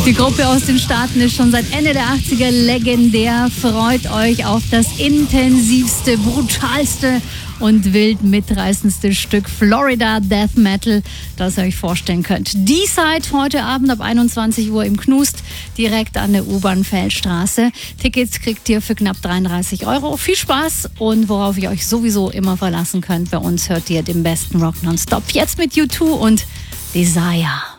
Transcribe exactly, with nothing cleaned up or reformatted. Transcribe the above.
Die Gruppe aus den Staaten ist schon seit Ende der achtziger legendär. Freut euch auf das intensivste, brutalste und wild mitreißendste Stück Florida Death Metal, das ihr euch vorstellen könnt. D-Side heute Abend ab einundzwanzig Uhr im Knust, direkt an der U-Bahn-Feldstraße. Tickets kriegt ihr für knapp dreiunddreißig Euro. Viel Spaß, und worauf ihr euch sowieso immer verlassen könnt, bei uns hört ihr den besten Rock nonstop. Jetzt mit U zwei und Desire.